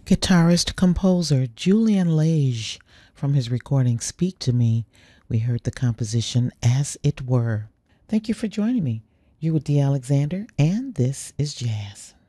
Guitarist composer Julian Lage from his recording Speak to Me. We heard the composition As It Were. Thank you for joining me. You with D. Alexander, and this is Jazz.